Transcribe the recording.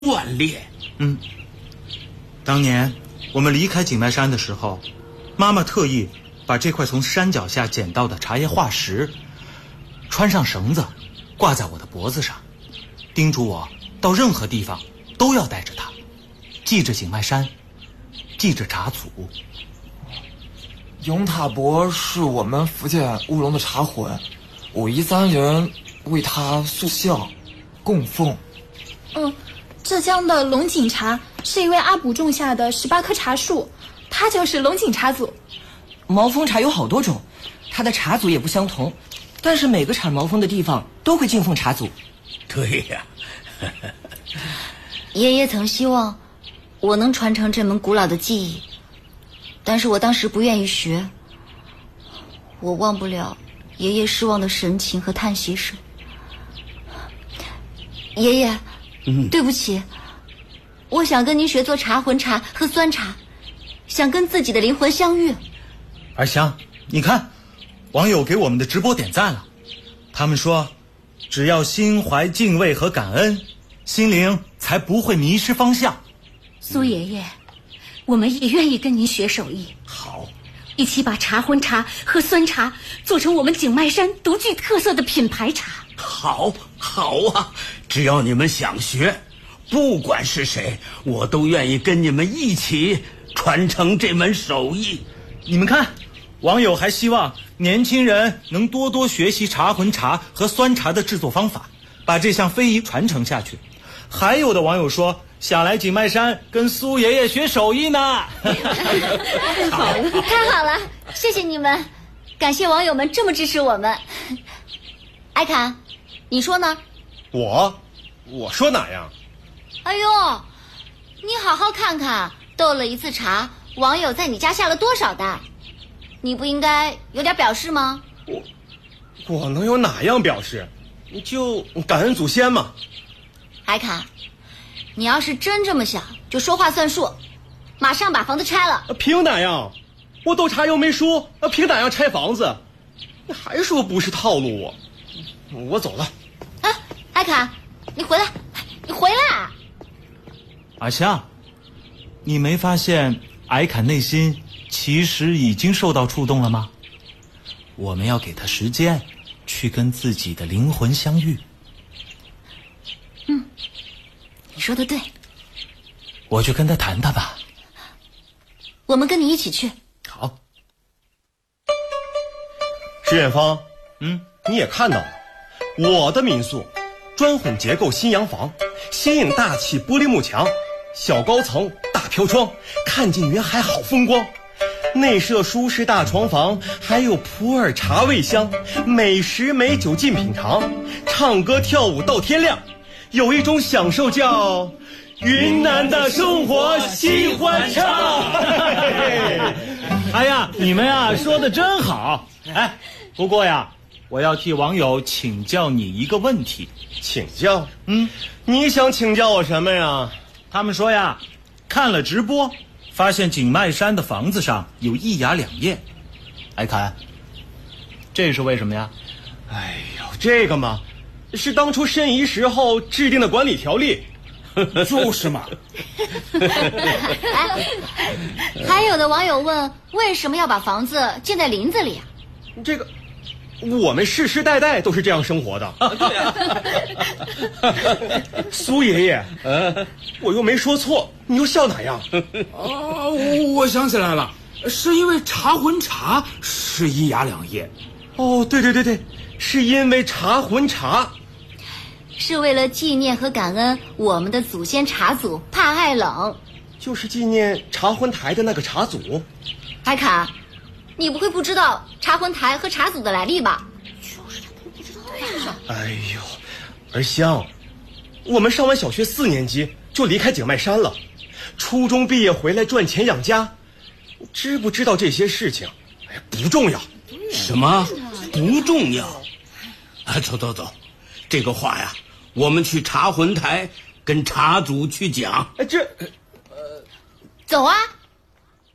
断裂。 当年我们离开景迈山的时候，妈妈特意把这块从山脚下捡到的茶叶化石穿上绳子挂在我的脖子上，叮嘱我到任何地方都要带着它，记着景迈山，记着茶祖。 永塔伯是我们福建乌龙的茶魂，我一三人为他塑像供奉。 浙江的龙井茶是一位阿卜种下的18棵茶树，他就是龙井茶祖。 毛峰茶有好多种，它的茶祖也不相同，但是每个产毛峰的地方都会敬奉茶祖。 对呀， 爷爷曾希望我能传承这门古老的技艺，但是我当时不愿意学。我忘不了爷爷失望的神情和叹息声。爷爷，对不起，我想跟您学做茶魂茶和酸茶，想跟自己的灵魂相遇。 二香，你看，网友给我们的直播点赞了，他们说只要心怀敬畏和感恩，心灵才不会迷失方向。 苏爷爷，我们也愿意跟您学手艺， 好， 一起把茶荤茶和酸茶做成我们景迈山独具特色的品牌茶。 好啊，只要你们想学，不管是谁，我都愿意跟你们一起传承这门手艺。 你们看，网友还希望年轻人能多多学习茶魂茶和酸茶的制作方法，把这项非遗传承下去。还有的网友说想来景迈山跟苏爷爷学手艺呢。 太好了，谢谢你们，感谢网友们这么支持我们。艾侃，你说呢？ 我说哪样？ 哎呦，你好好看看，斗了一次茶，网友在你家下了多少单？你不应该有点表示吗？ 我能有哪样表示？就感恩祖先嘛。 海侃，你要是真这么想，就说话算数，马上把房子拆了。 凭哪样？我斗茶又没输，凭哪样拆房子？你还说不是套路我走了。 海侃，你回来！ 阿香，你没发现艾侃内心其实已经受到触动了吗？我们要给他时间去跟自己的灵魂相遇。 你说的对， 我去跟他谈谈吧。 我们跟你一起去。 好。 石远芳，你也看到了，我的民宿砖混结构新洋房，新颖大气玻璃幕墙，小高层大飘窗，看见云海好风光。内设舒适大床房，还有普洱茶味香，美食美酒尽品尝，唱歌跳舞到天亮。有一种享受叫云南的生活喜欢唱。 哎呀，你们呀说的真好。不过呀，我要替网友请教你一个问题。 请教？你想请教我什么呀？ 他们说呀，看了直播发现景迈山的房子上有1芽2叶。艾侃，这是为什么呀？ 哎呦，这个嘛，是当初申遗时候制定的管理条例。 就是嘛。 还有的网友问，为什么要把房子建在林子里啊？ 这个我们世世代代都是这样生活的。 对啊。 苏爷爷，我又没说错，你又笑哪样？ 我想起来了，是因为茶魂茶是1芽2叶。 哦，对，是因为茶魂茶， 是为了纪念和感恩我们的祖先茶祖怕爱冷， 就是纪念茶魂台的那个茶祖。 海侃，你不会不知道茶魂台和茶祖的来历吧？ 就是他不知道呀。 哎呦，儿香，我们上完小学4年级就离开景迈山了，初中毕业回来赚钱养家，知不知道这些事情？哎呀，不重要。 什么不重要？走，这个话呀，我们去茶魂台跟茶祖去讲。 走啊！